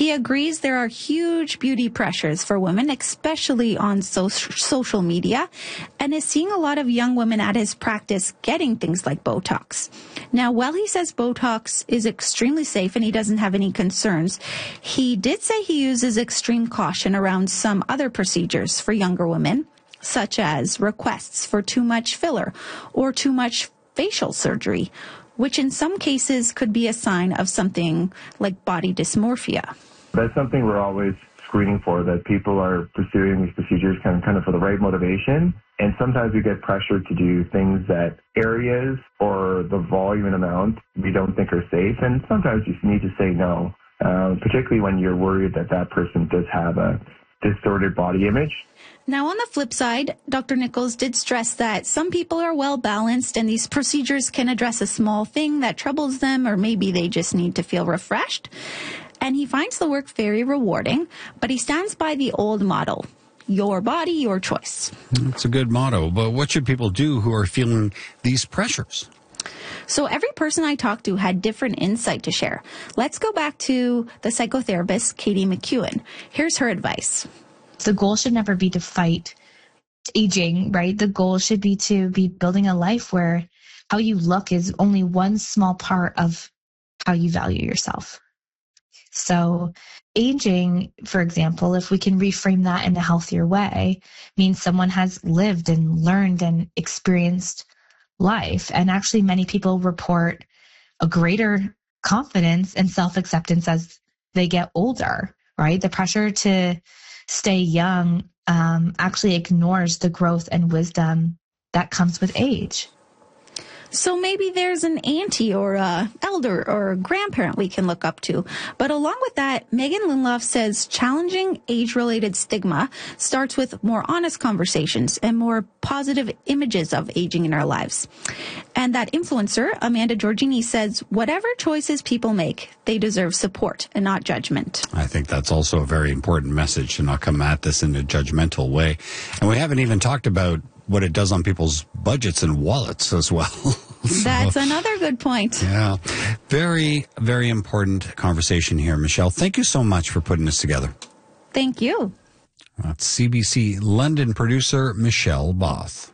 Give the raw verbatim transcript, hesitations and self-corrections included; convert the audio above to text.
He agrees there are huge beauty pressures for women, especially on so- social media, and is seeing a lot of young women at his practice getting things like Botox. Now, while he says Botox is extremely safe and he doesn't have any concerns, he did say he uses extreme caution around some other procedures for younger women, such as requests for too much filler or too much facial surgery, which in some cases could be a sign of something like body dysmorphia. That's something we're always screening for, that people are pursuing these procedures kind of, kind of for the right motivation. And sometimes we get pressured to do things that areas or the volume and amount we don't think are safe. And sometimes you need to say no, uh, particularly when you're worried that that person does have a distorted body image. Now, on the flip side, Doctor Nichols did stress that some people are well balanced and these procedures can address a small thing that troubles them, or maybe they just need to feel refreshed. And he finds the work very rewarding, but he stands by the old motto: your body, your choice. That's a good motto, but what should people do who are feeling these pressures? So every person I talked to had different insight to share. Let's go back to the psychotherapist, Katie McEwen. Here's her advice. The goal should never be to fight aging, right? The goal should be to be building a life where how you look is only one small part of how you value yourself. So aging, for example, if we can reframe that in a healthier way, means someone has lived and learned and experienced life. And actually, many people report a greater confidence and self-acceptance as they get older, right? The pressure to stay young um, actually ignores the growth and wisdom that comes with age. So maybe there's an auntie or a elder or a grandparent we can look up to. But along with that, Megan Lindelof says challenging age-related stigma starts with more honest conversations and more positive images of aging in our lives. And that influencer, Amanda Giorgini, says whatever choices people make, they deserve support and not judgment. I think that's also a very important message, to not come at this in a judgmental way. And we haven't even talked about what it does on people's budgets and wallets as well. So, that's another good point. Yeah. Very, very important conversation here, Michelle. Thank you so much for putting this together. Thank you. That's C B C London producer Michelle Both.